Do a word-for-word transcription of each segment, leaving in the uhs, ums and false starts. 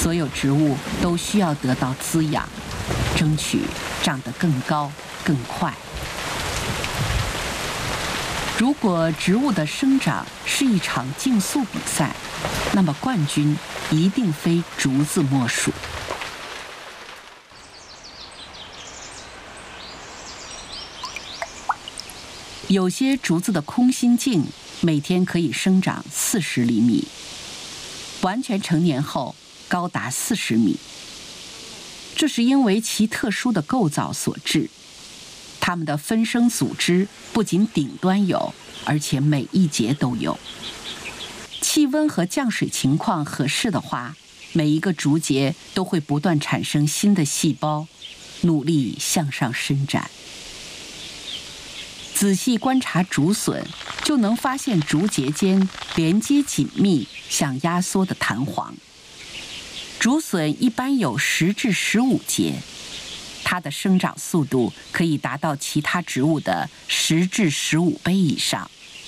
所有植物都需要得到滋养，争取长得更高、更快。如果植物的生长是一场竞速比赛，那么冠军一定非竹子莫属。有些竹子的空心茎每天可以生长四十厘米，完全成年后高达四十米。这是因为其特殊的构造所致。它们的分生组织不仅顶端有，而且每一节都有。气温和降水情况合适的话，每一个竹节都会不断产生新的细胞，努力向上伸展。仔细观察竹笋，就能发现竹节间连接紧密，像压缩的弹簧。竹笋一般有十至十五节，它的生长速度可以达到其他植物的十至十五倍以上。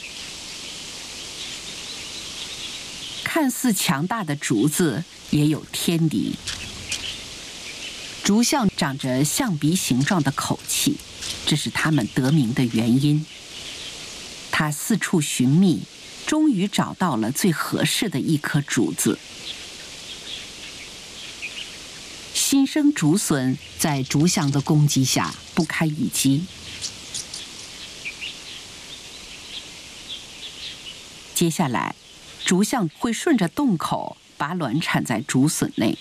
看似强大的竹子也有天敌。竹象长着象鼻形状的口器，这是它们得名的原因。它四处寻觅，终于找到了最合适的一颗竹子。新生竹笋在竹象的攻击下不堪一击。接下来，竹象会顺着洞口把卵产在竹笋内。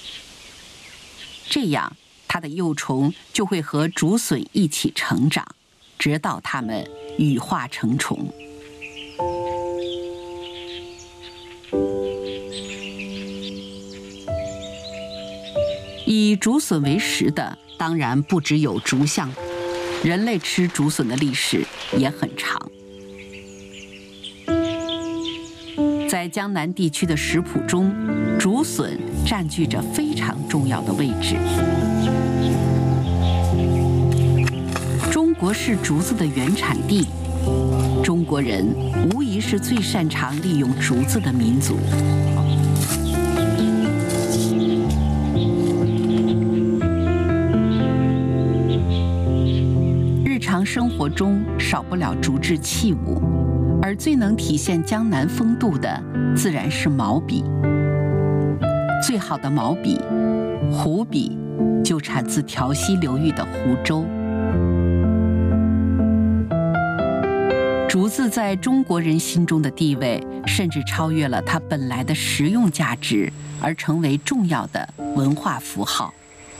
这样，它的幼虫就会和竹笋一起成长，直到它们羽化成虫。以竹笋为食的，当然不只有竹象，人类吃竹笋的历史也很长。在江南地区的食谱中，竹笋占据着非常重要的位置。中国是竹子的原产地，中国人无疑是最擅长利用竹子的民族。日常生活中少不了竹制器物，而最能体现江南风度的，自然是毛笔。最好的毛笔，湖笔，就产自调溪流域的湖州。竹子在中国人心中的地位，甚至超越了它本来的实用价值，而成为重要的文化符号。